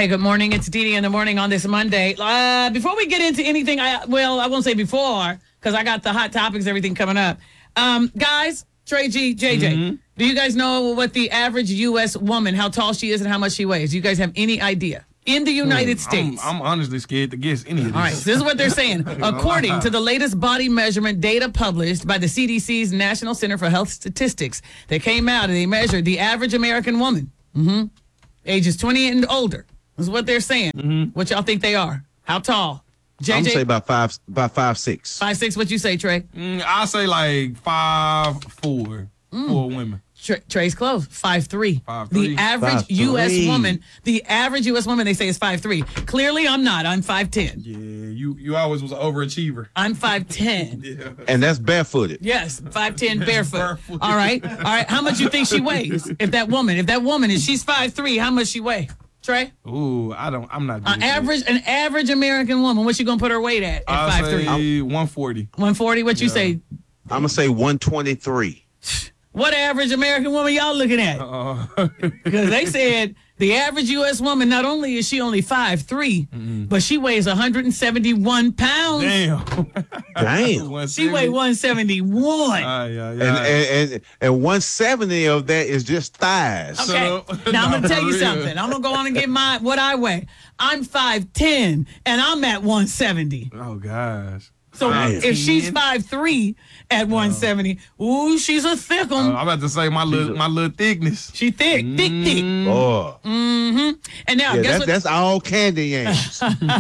Hey, good morning. It's Dee Dee in the morning on this Monday. Before we get into anything, I won't say before because I got the hot topics, everything coming up. Guys, Trey G, JJ, do you guys know what the average U.S. woman, how tall she is and how much she weighs? Do you guys have any idea? In the United States. I'm honestly scared to guess any of this. All right, so this is what they're saying. According to the latest body measurement data published by the CDC's National Center for Health Statistics, they came out and they measured the average American woman, ages 20 and older. This is what they're saying. What y'all think they are? How tall? JJ? I'm gonna say about 5'6". 5'6". What you say, Trey? I say like 5'4" for women. Trey's close. 5'3". 5'3". The average 5'3". U.S. woman. The average U.S. woman, they say, is 5'3". Clearly, I'm not. I'm 5'10". Yeah, you always was an overachiever. I'm 5'10". Yeah. And that's barefooted. Yes, 5'10", barefoot. Barefoot. All right. How much you think she weighs? If that woman is, she's 5'3", how much she weigh? Trey? Ooh, I'm not good. An average American woman, what you gonna put her weight at I 5'3"? say 140. 140, what you say? I'm gonna say 123. What average American woman y'all looking at? Because they said the average U.S. woman, not only is she only 5'3", but she weighs 171 pounds. Damn. She weighed 171. And 170 of that is just thighs. Okay. Now I'm gonna tell you something. I'm gonna go on and get what I weigh. I'm 5'10", and I'm at 170. Oh gosh. So if she's 5'3" at 170, ooh, she's a thick one. I'm about to say my little thickness. She thick. Oh. And now, guess what? That's all candy yams.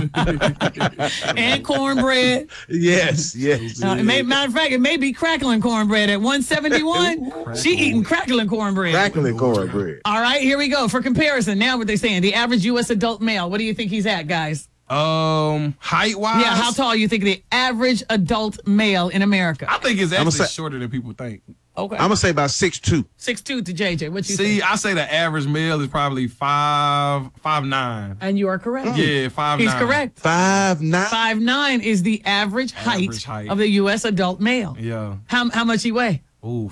And cornbread. Yes. Matter of fact, it may be crackling cornbread at 171. She eating crackling cornbread. Crackling cornbread. All right, here we go. For comparison, now what they're saying, the average U.S. adult male, what do you think he's at, guys? Height wise? Yeah, how tall you think the average adult male in America? I think it's actually shorter than people think. Okay. I'm gonna say about 6'2". 6'2" to JJ. What you See, think? I say the average male is probably 5'9". And you are correct. Yeah, 5'9". He's correct. 5'9". 5'9" is the average height of the U.S. adult male. Yeah. How much he weigh? Ooh,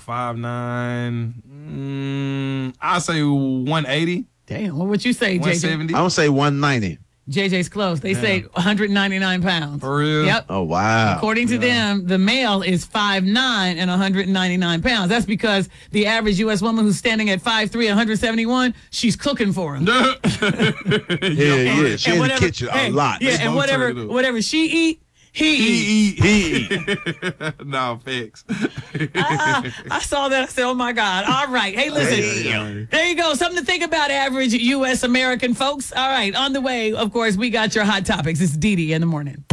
5'9". I say 180. Damn. What would you say, JJ? 170. I'm gonna say 190. JJ's close. They say 199 pounds. For real? Yep. Oh wow. According to them, the male is 5'9" and 199 pounds. That's because the average U.S. woman who's standing at 5'3", 171, she's cooking for him. Yeah. She in the kitchen a lot. Yeah, and whatever she eat, he eat. No, facts. I saw that. I said, oh, my God. All right. Hey, listen. There you go. Something to think about, average U.S. American folks. All right. On the way, of course, we got your hot topics. It's Dee Dee in the morning.